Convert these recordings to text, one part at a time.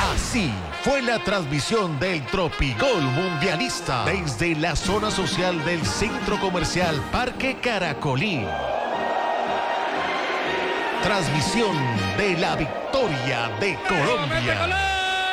Así fue la transmisión del Tropigol Mundialista desde la zona social del Centro Comercial Parque Caracolí. Transmisión de la victoria de Colombia.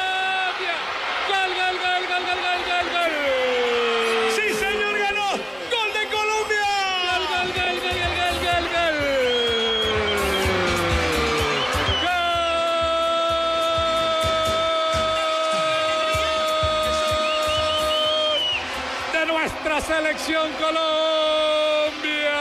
Nuestra selección Colombia.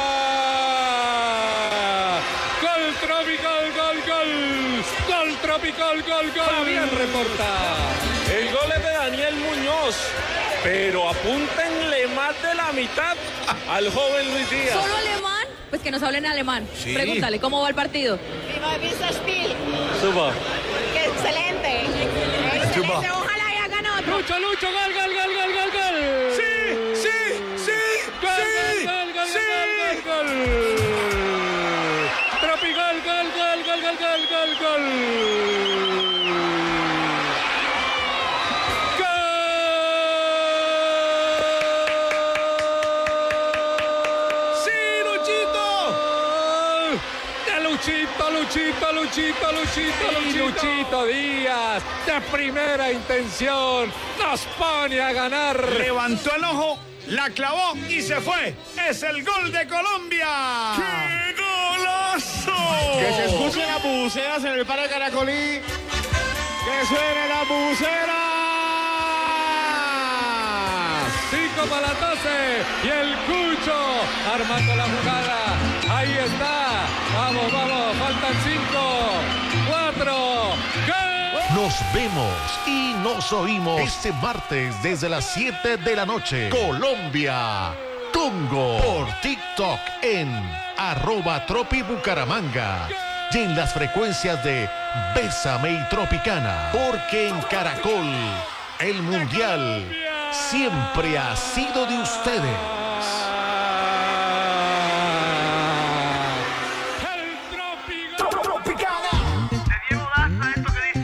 Gol tropical, gol tropical, gol. Fabián reporta. El gol es de Daniel Muñoz, pero apúntenle más de la mitad al joven Luis Díaz. ¿Solo alemán? Pues que nos hablen alemán. Sí. Pregúntale, ¿cómo va el partido? Viva Vista Spiel. Suba. ¡Qué excelente! Excelente, ojalá haya ganado. Lucho, gol. Sí. Gol. Tropical, gol. Luchito Díaz, de primera intención, nos pone a ganar. Levantó el ojo, la clavó y se fue. Es el gol de Colombia. ¡Qué golazo! Que se escuchen las buceras en el Parque Caracolí. Que suene la bucera. 5 para las 12 y el Cucho armando la jugada. Ahí está. Vamos, faltan 5, 4, ¡gol! Nos vemos y nos oímos este martes desde las 7 de la noche. Colombia, Congo, por TikTok en @tropibucaramanga y en las frecuencias de Bésame y Tropicana, porque en Caracol el Mundial siempre ha sido de ustedes.